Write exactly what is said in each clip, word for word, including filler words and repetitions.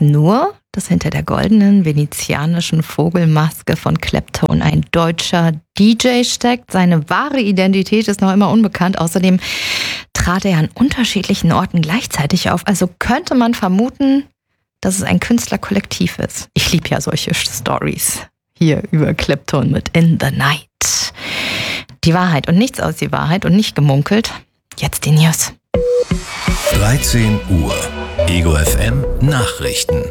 nur, dass hinter der goldenen venezianischen Vogelmaske von Clapton ein deutscher D J steckt. Seine wahre Identität ist noch immer unbekannt. Außerdem trat er an unterschiedlichen Orten gleichzeitig auf. Also könnte man vermuten, dass es ein Künstlerkollektiv ist. Ich liebe ja solche Stories hier über Clapton mit In the Night. Die Wahrheit und nichts aus die Wahrheit und nicht gemunkelt. Jetzt die News. dreizehn Uhr. Ego F M Nachrichten.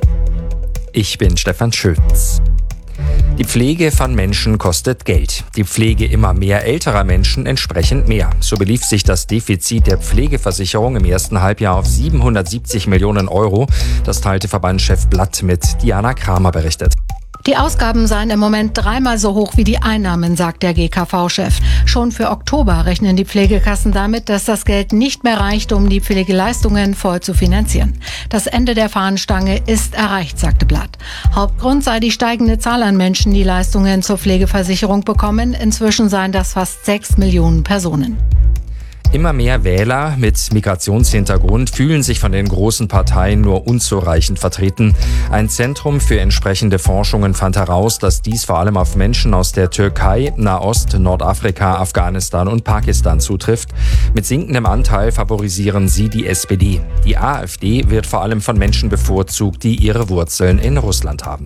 Ich bin Stefan Schütz. Die Pflege von Menschen kostet Geld. Die Pflege immer mehr älterer Menschen entsprechend mehr. So belief sich das Defizit der Pflegeversicherung im ersten Halbjahr auf siebenhundertsiebzig Millionen Euro. Das teilte Verbandschef Blatt mit. Diana Kramer berichtet. Die Ausgaben seien im Moment dreimal so hoch wie die Einnahmen, sagt der G K V-Chef. Schon für Oktober rechnen die Pflegekassen damit, dass das Geld nicht mehr reicht, um die Pflegeleistungen voll zu finanzieren. Das Ende der Fahnenstange ist erreicht, sagte Blatt. Hauptgrund sei die steigende Zahl an Menschen, die Leistungen zur Pflegeversicherung bekommen. Inzwischen seien das fast sechs Millionen Personen. Immer mehr Wähler mit Migrationshintergrund fühlen sich von den großen Parteien nur unzureichend vertreten. Ein Zentrum für entsprechende Forschungen fand heraus, dass dies vor allem auf Menschen aus der Türkei, Nahost, Nordafrika, Afghanistan und Pakistan zutrifft. Mit sinkendem Anteil favorisieren sie die S P D. Die AfD wird vor allem von Menschen bevorzugt, die ihre Wurzeln in Russland haben.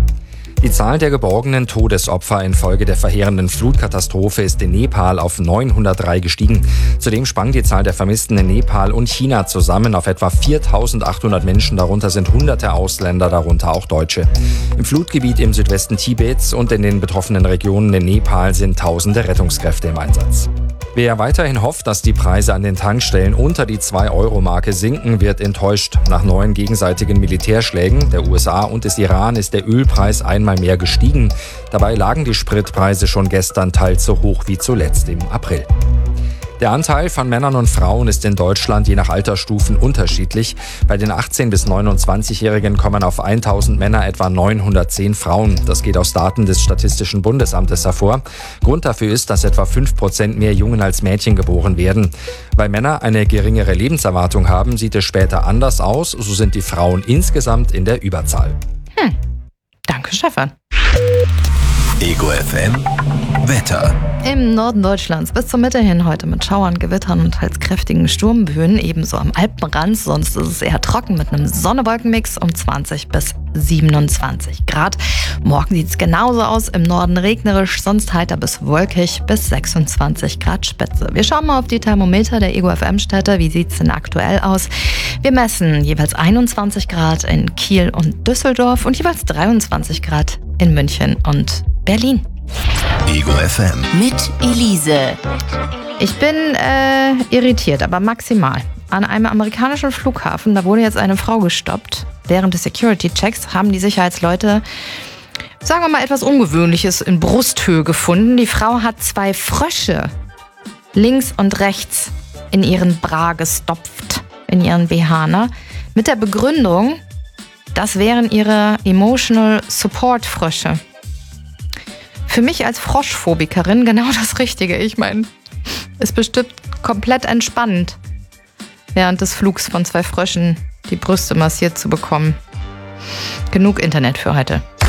Die Zahl der geborgenen Todesopfer infolge der verheerenden Flutkatastrophe ist in Nepal auf neunhundertdrei gestiegen. Zudem sprang die Zahl der Vermissten in Nepal und China zusammen auf etwa viertausendachthundert Menschen. Darunter sind hunderte Ausländer, darunter auch Deutsche. Im Flutgebiet im Südwesten Tibets und in den betroffenen Regionen in Nepal sind tausende Rettungskräfte im Einsatz. Wer weiterhin hofft, dass die Preise an den Tankstellen unter die zwei Euro Marke sinken, wird enttäuscht. Nach neuen gegenseitigen Militärschlägen der U S A und des Iran ist der Ölpreis einmal mehr gestiegen. Dabei lagen die Spritpreise schon gestern teils so hoch wie zuletzt im April. Der Anteil von Männern und Frauen ist in Deutschland je nach Altersstufen unterschiedlich. Bei den achtzehn- bis neunundzwanzigjährigen kommen auf tausend Männer etwa neunhundertzehn Frauen. Das geht aus Daten des Statistischen Bundesamtes hervor. Grund dafür ist, dass etwa fünf Prozent mehr Jungen als Mädchen geboren werden. Weil Männer eine geringere Lebenserwartung haben, sieht es später anders aus. So sind die Frauen insgesamt in der Überzahl. Hm. Danke, Stefan. Ego F M Wetter. Im Norden Deutschlands bis zur Mitte hin heute mit Schauern, Gewittern und teils kräftigen Sturmböen, ebenso am Alpenrand. Sonst ist es eher trocken mit einem Sonne-Wolken-Mix um zwanzig bis siebenundzwanzig Grad. Morgen sieht es genauso aus, im Norden regnerisch, sonst heiter bis wolkig bis sechsundzwanzig Grad Spitze. Wir schauen mal auf die Thermometer der Ego F M-Städte. Wie sieht es denn aktuell aus? Wir messen jeweils einundzwanzig Grad in Kiel und Düsseldorf und jeweils dreiundzwanzig Grad in München und Berlin. Ego F M mit Elise. Ich bin äh, irritiert, aber maximal. An einem amerikanischen Flughafen, da wurde jetzt eine Frau gestoppt. Während des Security-Checks haben die Sicherheitsleute, sagen wir mal, etwas Ungewöhnliches in Brusthöhe gefunden. Die Frau hat zwei Frösche links und rechts in ihren Bra gestopft, in ihren B H, ne? Mit der Begründung, das wären ihre Emotional Support Frösche. Für mich als Froschphobikerin genau das Richtige. Ich meine, ist bestimmt komplett entspannend, während des Flugs von zwei Fröschen die Brüste massiert zu bekommen. Genug Internet für heute.